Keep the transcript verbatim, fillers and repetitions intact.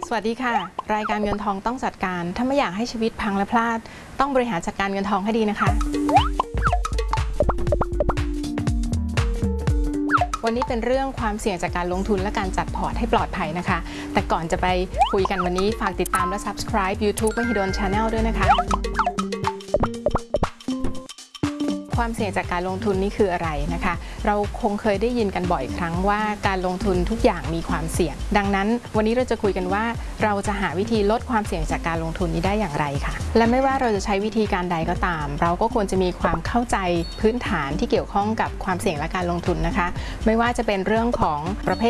สวัสดีค่ะรายการเงินทองต้องจัดการถ้าไม่อยากให้ชีวิตพังและพลาดต้องบริหารจัดการเงินทองให้ดีนะคะวันนี้เป็นเรื่องความเสี่ยงจากการลงทุนและการจัดพอร์ตให้ปลอดภัยนะคะแต่ก่อนจะไปคุยกันวันนี้ฝากติดตามและ ซับสไครบ์ ยูทูบ Mahidol Channel ด้วยนะคะความเสี่ยงจากการลงทุนนี่คืออะไรนะคะเราคงเคยได้ยินกันบ่อยครั้งว่าการลงทุนทุกอย่างมีความเสี่ยงดังนั้นวันนี้เราจะคุยกันว่าเราจะหาวิธีลดความเสี่ยงจากการลงทุนนี้ได้อย่างไรค่ะและไม่ว่าเราจะใช้วิธีการใดก็ตามเราก็ควรจะมีความเข้าใจพื้นฐานที่เกี่ยวข้องกับความเสี่ยงและการลงทุนนะคะไม่ว่าจะเป็นเรื่องของประเภท